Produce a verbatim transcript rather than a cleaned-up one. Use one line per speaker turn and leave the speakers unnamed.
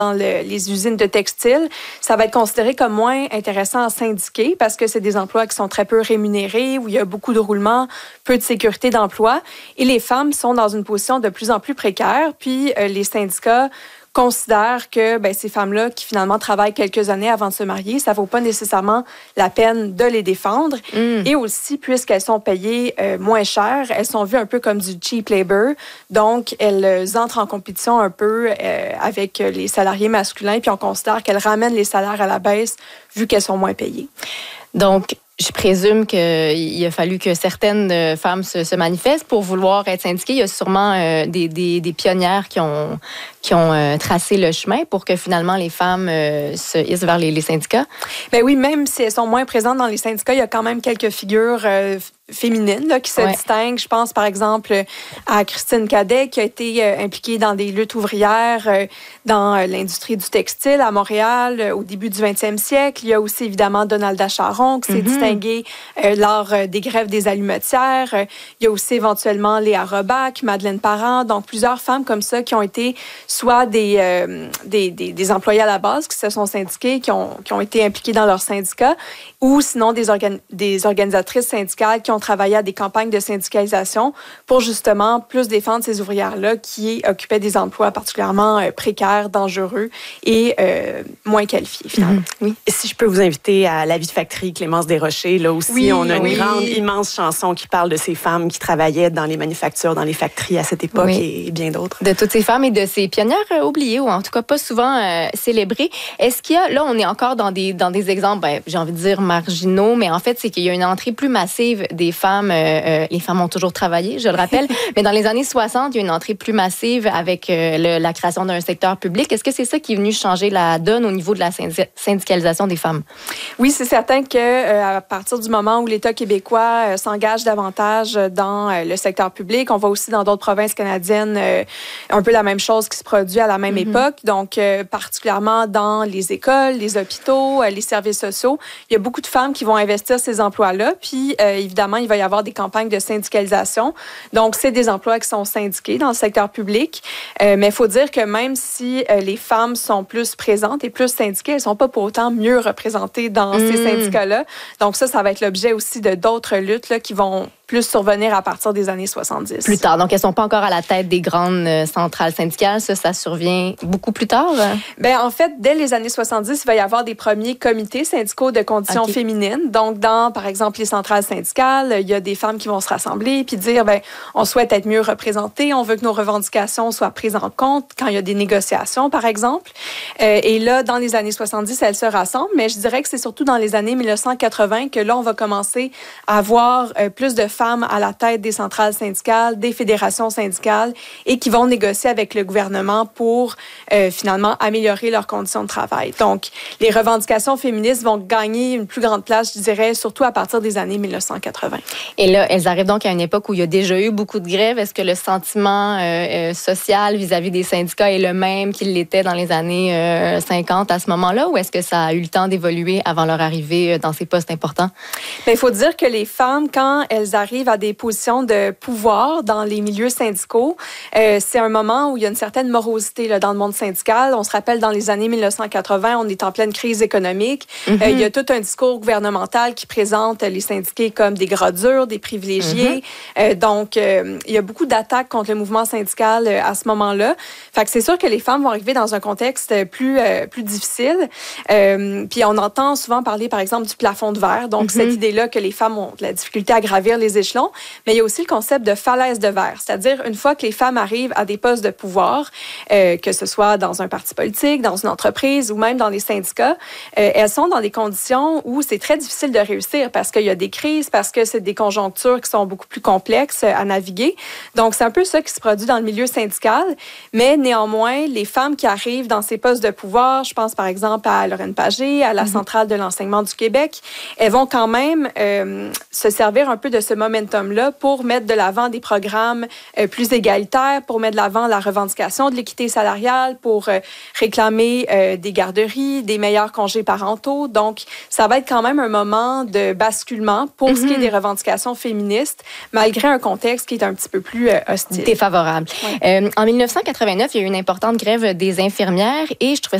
dans le, les usines de textiles, ça va être considéré comme moins intéressant à syndiquer parce que c'est des emplois qui sont très peu rémunérés, où il y a beaucoup de roulement, peu de sécurité d'emploi. Et les femmes sont dans une position de plus en plus précaire. Puis euh, les syndicats considèrent que ben, ces femmes-là qui finalement travaillent quelques années avant de se marier, ça ne vaut pas nécessairement la peine de les défendre. Mm. Et aussi, puisqu'elles sont payées euh, moins cher, elles sont vues un peu comme du cheap labor. Donc, elles entrent en compétition un peu euh, avec les salariés masculins, puis on considère qu'elles ramènent les salaires à la baisse vu qu'elles sont moins payées.
Donc, je présume qu'il a fallu que certaines femmes se, se manifestent pour vouloir être syndiquées. Il y a sûrement euh, des, des, des pionnières qui ont, qui ont euh, tracé le chemin pour que finalement les femmes euh, se hissent vers les, les syndicats.
Bien oui, même si elles sont moins présentes dans les syndicats, il y a quand même quelques figures euh, féminines là, qui se ouais. distinguent. Je pense par exemple à Christine Cadet qui a été euh, impliquée dans des luttes ouvrières euh, dans euh, l'industrie du textile à Montréal euh, au début du vingtième siècle. Il y a aussi évidemment Donalda Charon qui s'est mm-hmm. distinguée euh, lors euh, des grèves des allumetières. Euh, il y a aussi éventuellement Léa Robach, Madeleine Parent, donc plusieurs femmes comme ça qui ont été soit des, euh, des, des, des employés à la base qui se sont syndiqués, qui ont, qui ont été impliqués dans leur syndicat, ou sinon des, organ- des organisatrices syndicales qui ont travaillé à des campagnes de syndicalisation pour justement plus défendre ces ouvrières-là qui occupaient des emplois particulièrement euh, précaires, dangereux et euh, moins qualifiés, finalement.
Mm-hmm. Oui. Et si je peux vous inviter à La vie de factory, Clémence Desrochers, là aussi, oui, on a une oui. grande, immense chanson qui parle de ces femmes qui travaillaient dans les manufactures, dans les factories à cette époque oui. et bien d'autres.
De toutes ces femmes et de ces pionnières euh, oubliées ou en tout cas pas souvent euh, célébrées. Est-ce qu'il y a, là, on est encore dans des, dans des exemples, ben, j'ai envie de dire marginaux, mais en fait, c'est qu'il y a une entrée plus massive des femmes. Euh, euh, les femmes ont toujours travaillé, je le rappelle, mais dans les années soixante, il y a une entrée plus massive avec euh, le, la création d'un secteur public. Est-ce que c'est ça qui est venu changer la donne au niveau de la syndicalisation des femmes?
Oui, c'est certain que euh, à partir du moment où l'État québécois euh, s'engage davantage dans euh, le secteur public, on voit aussi dans d'autres provinces canadiennes euh, un peu la même chose qui se produit à la même mm-hmm. époque. Donc, euh, particulièrement dans les écoles, les hôpitaux, euh, les services sociaux, il y a beaucoup de femmes qui vont investir ces emplois-là. Puis, euh, évidemment, il va y avoir des campagnes de syndicalisation. Donc, c'est des emplois qui sont syndiqués dans le secteur public. Euh, mais il faut dire que même si euh, les femmes sont plus présentes et plus syndiquées, elles ne sont pas pour autant mieux représentées dans mmh. ces syndicats-là. Donc, ça, ça va être l'objet aussi de d'autres luttes là, qui vont plus survenir à partir des années soixante-dix.
Plus tard. Donc, elles ne sont pas encore à la tête des grandes euh, centrales syndicales. Ça, ça survient beaucoup plus tard?
Bien, en fait, dès les années soixante-dix, il va y avoir des premiers comités syndicaux de conditions okay. féminines. Donc, dans, par exemple, les centrales syndicales, il y a des femmes qui vont se rassembler puis dire, bien, on souhaite être mieux représentées, on veut que nos revendications soient prises en compte quand il y a des négociations, par exemple. Euh, et là, dans les années soixante-dix, elles se rassemblent, mais je dirais que c'est surtout dans les années mille neuf cent quatre-vingts que là, on va commencer à avoir euh, plus de femmes à la tête des centrales syndicales, des fédérations syndicales et qui vont négocier avec le gouvernement pour euh, finalement améliorer leurs conditions de travail. Donc, les revendications féministes vont gagner une plus grande place, je dirais, surtout à partir des années mille neuf cent quatre-vingts.
Et là, elles arrivent donc à une époque où il y a déjà eu beaucoup de grèves. Est-ce que le sentiment euh, social vis-à-vis des syndicats est le même qu'il l'était dans les années euh, cinquante à ce moment-là, ou est-ce que ça a eu le temps d'évoluer avant leur arrivée dans ces postes importants?
Bien, il faut dire que les femmes, quand elles arrivent à des positions de pouvoir dans les milieux syndicaux, euh, c'est un moment où il y a une certaine morosité là, dans le monde syndical. On se rappelle, dans les années mille neuf cent quatre-vingts, on est en pleine crise économique. Mm-hmm. Euh, il y a tout un discours gouvernemental qui présente les syndiqués comme des gras durs, des privilégiés. Mm-hmm. Euh, donc, euh, il y a beaucoup d'attaques contre le mouvement syndical euh, à ce moment-là. Fait que c'est sûr que les femmes vont arriver dans un contexte plus, euh, plus difficile. Euh, puis on entend souvent parler, par exemple, du plafond de verre. Donc, mm-hmm. cette idée-là que les femmes ont de la difficulté à gravir les échelons. Mais il y a aussi le concept de falaise de verre. C'est-à-dire, une fois que les femmes arrivent à des postes de pouvoir, euh, que ce soit dans un parti politique, dans une entreprise ou même dans les syndicats, euh, elles sont dans des conditions où c'est très difficile de réussir parce qu'il y a des crises, parce que c'est des conjonctures qui sont beaucoup plus complexes à naviguer. Donc, c'est un peu ça qui se produit dans le milieu syndical. Mais néanmoins, les femmes qui arrivent dans ces postes de pouvoir, je pense par exemple à Lorraine Pagé, à la mm-hmm. Centrale de l'enseignement du Québec, elles vont quand même euh, se servir un peu de ce momentum-là pour mettre de l'avant des programmes euh, plus égalitaires, pour mettre de l'avant la revendication de l'équité salariale, pour euh, réclamer euh, des garderies, des meilleurs congés parentaux. Donc, ça va être quand même un moment de basculement pour mm-hmm. ce qui est des revendications féministes, malgré un contexte qui est un petit peu plus euh, hostile.
Défavorable. Ouais. Euh, en dix-neuf cent quatre-vingt-neuf, il y a eu une importante grève des infirmières et je trouvais